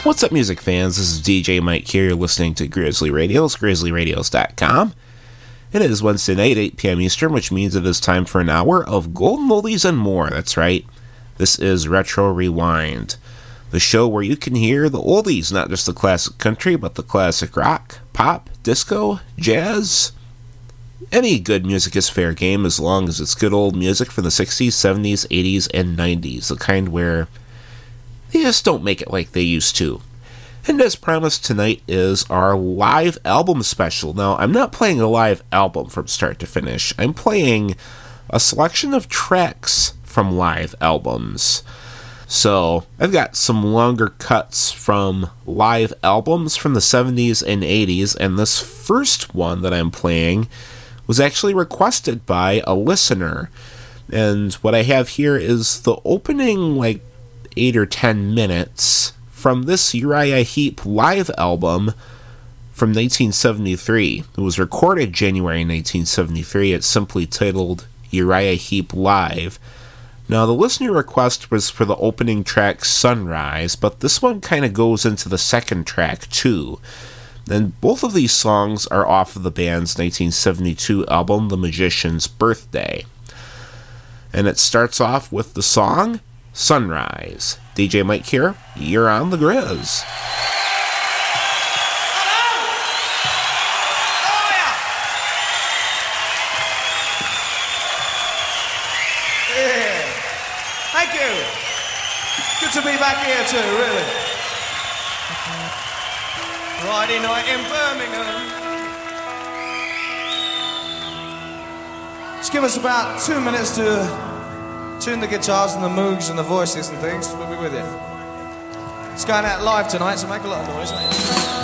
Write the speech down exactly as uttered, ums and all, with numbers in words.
What's up, music fans? This is D J Mike here. You're listening to Grizzly Radios, grizzly radios dot com. It is Wednesday night, eight p.m. Eastern, which means it is time for an hour of golden oldies and more. That's right. This is Retro Rewind, the show where you can hear the oldies, not just the classic country, but the classic rock, pop, disco, jazz. Any good music is fair game as long as it's good old music from the sixties, seventies, eighties, and nineties, the kind where they just don't make it like they used to. And as promised, tonight is our live album special. Now, I'm not playing a live album from start to finish. I'm playing a selection of tracks from live albums. So, I've got some longer cuts from live albums from the seventies and eighties, and this first one that I'm playing was actually requested by a listener. And what I have here is the opening, like, eight or ten minutes from this Uriah Heep live album from nineteen seventy-three. It was recorded January nineteen seventy-three. It's simply titled Uriah Heep Live. Now, the listener request was for the opening track Sunrise, but this one kind of goes into the second track too. And both of these songs are off of the band's nineteen seventy-two album, The Magician's Birthday. And it starts off with the song Sunrise. D J Mike here. You're on the Grizz. Yeah. Thank you. Good to be back here too, really. Friday night in Birmingham. Just give us about two minutes to tune the guitars and the moogs and the voices and things. We'll be with you. It's going out live tonight, so make a lot of noise.